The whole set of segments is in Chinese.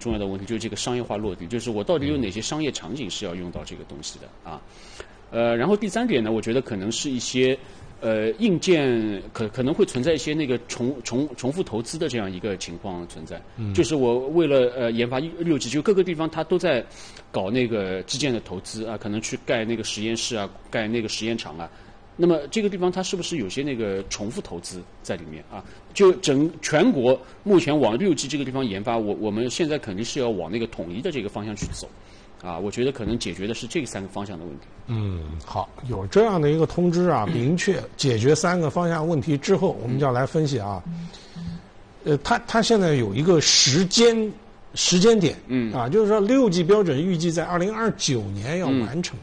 重要的问题，就是这个商业化落地，就是我到底有哪些商业场景是要用到这个东西的啊？然后第3点呢，我觉得可能是一些硬件可能会存在一些那个重复投资的这样一个情况存在，就是我为了研发6G，就各个地方它都在搞那个基建的投资啊，可能去盖那个实验室啊，盖那个实验场啊。那么这个地方它是不是有些那个重复投资在里面啊？就全国目前往6G 这个地方研发，我们现在肯定是要往那个统一的这个方向去走，啊，我觉得可能解决的是这3个方向的问题。 好，有这样的一个通知啊，明确解决3个方向问题之后，我们就要来分析啊。它现在有一个时间点，就是说6G 标准预计在2029年要完成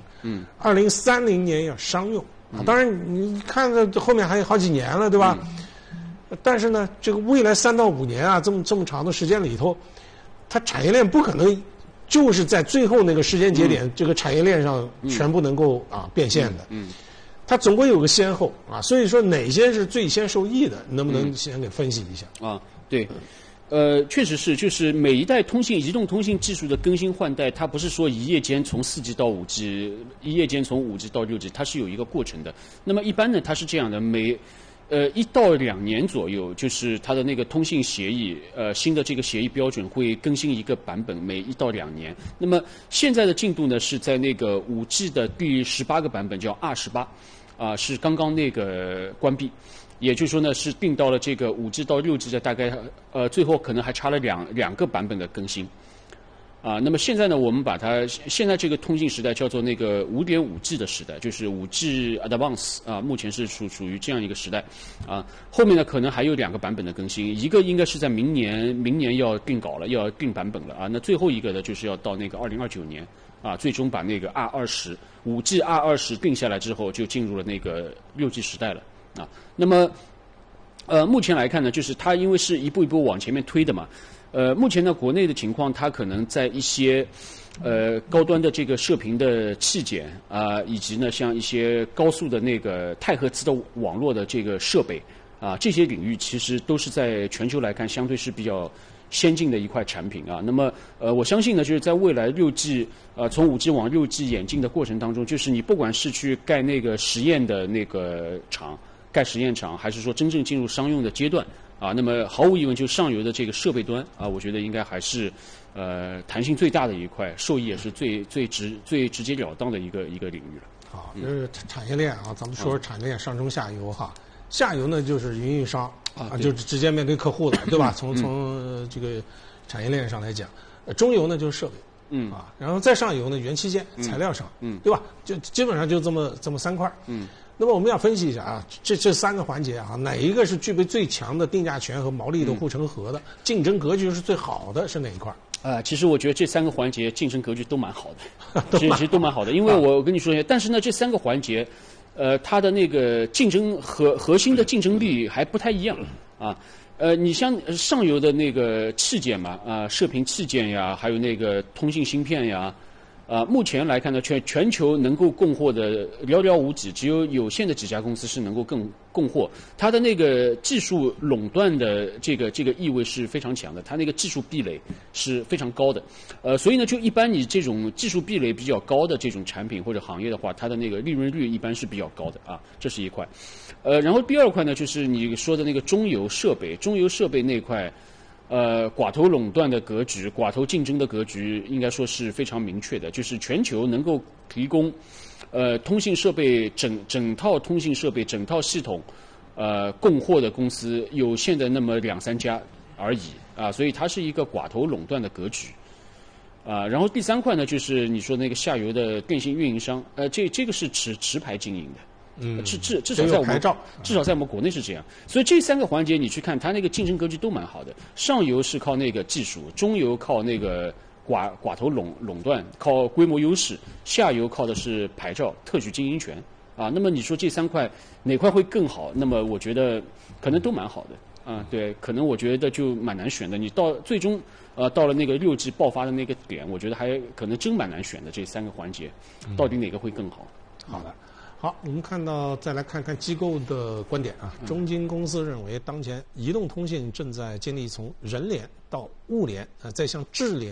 ，2030年要商用。当然，你看这后面还有好几年了，对吧？但是呢，这个未来3到5年啊，这么长的时间里头，它产业链不可能就是在最后那个时间节点，这个产业链上全部能够变现的。它总归有个先后啊，所以说哪些是最先受益的，能不能先给分析一下？ 对。确实是，就是每一代移动通信技术的更新换代，它不是说一夜间从4G 到5G，一夜间从5G 到6G，它是有一个过程的。那么一般呢，它是这样的，每1到2年左右，就是它的那个通信协议，新的这个协议标准会更新一个版本，每1到2年。那么现在的进度呢，是在那个5G 的第18个版本，叫 R18，是刚刚那个关闭。也就是说呢，是定到了这个5G 到6G 的大概最后可能还差了两个版本的更新，那么现在呢，我们把它现在这个通信时代叫做那个5.5G 的时代，就是 5G Advance 目前是属于这样一个时代后面呢可能还有2个版本的更新，一个应该是在明年要定稿了，要定版本了那最后一个呢就是要到那个2029年最终把那个 5G R20定下来之后，就进入了那个6G 时代了。那么，目前来看呢，就是它因为是一步一步往前面推的嘛，目前呢，国内的情况，它可能在一些高端的这个射频的器件以及呢，像一些高速的那个太赫兹的网络的这个设备这些领域其实都是在全球来看相对是比较先进的一块产品那么我相信呢，就是在未来6G从5G 往6G 演进的过程当中，就是你不管是去盖那个实验的那个厂。盖实验场，还是说真正进入商用的阶段那么毫无疑问，就上游的这个设备端我觉得应该还是弹性最大的一块，受益也是最直截了当的一个领域了。 好，这是产业链咱们说产业链上中下游下游呢就是运营商就直接面对客户的，对吧？从这个产业链上来讲，中游呢就是设备。然后再上游呢，元器件、材料商，对吧？就基本上就这么3块。那么我们要分析一下这3个环节哪一个是具备最强的定价权和毛利的护城河的，竞争格局是最好的，是哪一块？ 其实我觉得这3个环节竞争格局都蛮好的，其实都蛮好的，因为我跟你说一下，但是呢，这3个环节，它的那个竞争核心的竞争力还不太一样你像上游的那个器件嘛射频器件呀，还有那个通信芯片呀。目前来看呢，全球能够供货的寥寥无几，只有限的几家公司是能够供货。它的那个技术垄断的这个意味是非常强的，它那个技术壁垒是非常高的。所以呢，就一般你这种技术壁垒比较高的这种产品或者行业的话，它的那个利润率一般是比较高的这是一块。然后第2块呢，就是你说的那个中游设备那块。寡头垄断的格局，寡头竞争的格局，应该说是非常明确的。就是全球能够提供，通信设备整套通信设备整套系统，供货的公司有限的那么2、3家而已所以它是一个寡头垄断的格局。然后第3块呢，就是你说那个下游的电信运营商，这个是持牌经营的。至少在我们国内是这样，所以这3个环节你去看，它那个竞争格局都蛮好的。上游是靠那个技术，中游靠那个寡头垄断，靠规模优势；下游靠的是牌照、特许经营权那么你说这3块哪块会更好？那么我觉得可能都蛮好的对，可能我觉得就蛮难选的。你到最终到了那个6G 爆发的那个点，我觉得还可能真蛮难选的。这3个环节到底哪个会更好？ 好的。好，我们再来看看机构的观点中金公司认为，当前移动通信正在经历从人联到物联再向智联